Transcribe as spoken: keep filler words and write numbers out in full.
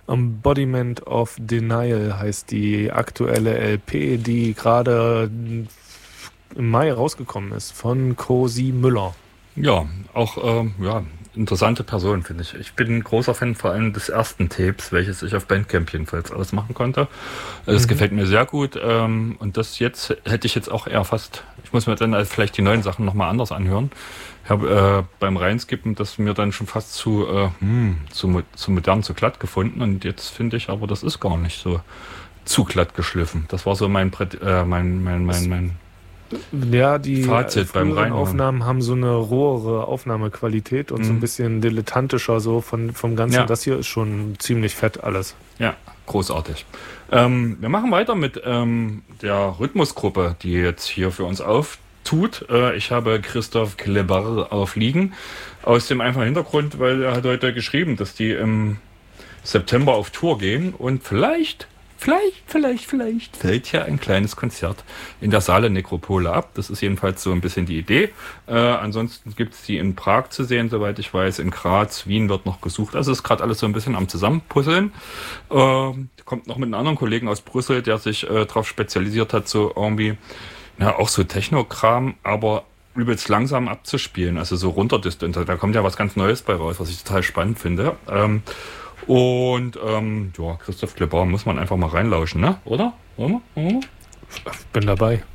Embodiment of Denial heißt die aktuelle L P, die gerade im Mai rausgekommen ist, von Cosi Müller. Ja, auch ähm, ja, interessante Person, finde ich. Ich bin ein großer Fan vor allem des ersten Tapes, welches ich auf Bandcamp jedenfalls alles machen konnte. Es Mhm. gefällt mir sehr gut. Ähm, und das jetzt hätte ich jetzt auch eher fast, ich muss mir dann halt vielleicht die neuen Sachen nochmal anders anhören. Ich habe äh, beim Reinskippen das mir dann schon fast zu, äh, hm, zu, mo- zu modern, zu glatt gefunden. Und jetzt finde ich aber, das ist gar nicht so zu glatt geschliffen. Das war so mein, Prä- äh, mein, mein, mein, mein Ja, die äh, Fazit beim früheren Reinhören. Aufnahmen haben so eine rohere Aufnahmequalität und so ein Mhm. bisschen dilettantischer so von, vom Ganzen. Ja. Das hier ist schon ziemlich fett alles. Ja, großartig. Ähm, wir machen weiter mit ähm, der Rhythmusgruppe, die jetzt hier für uns auftut. Äh, ich habe Christoph Kleber aufliegen. Aus dem einfachen Hintergrund, weil er hat heute geschrieben, dass die im September auf Tour gehen und vielleicht, vielleicht, vielleicht, vielleicht fällt hier ein kleines Konzert in der Saale Nekropole ab. Das ist jedenfalls so ein bisschen die Idee. Äh, ansonsten gibt es die in Prag zu sehen, soweit ich weiß, in Graz, Wien wird noch gesucht. Also ist gerade alles so ein bisschen am Zusammenpuzzeln. Äh, kommt noch mit einem anderen Kollegen aus Brüssel, der sich äh, darauf spezialisiert hat, so irgendwie, ja, auch so Techno-Kram, aber übelst langsam abzuspielen, also so runterdistant. Da kommt ja was ganz Neues bei raus, was ich total spannend finde. Ähm, und ähm, ja, Christoph Kleber muss man einfach mal reinlauschen, ne? Oder? Oder? Oder? Bin dabei.